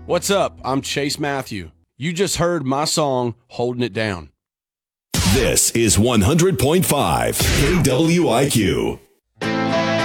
What's up? I'm Chase Matthew. You just heard my song, Holding It Down. This is 100.5 KWIQ.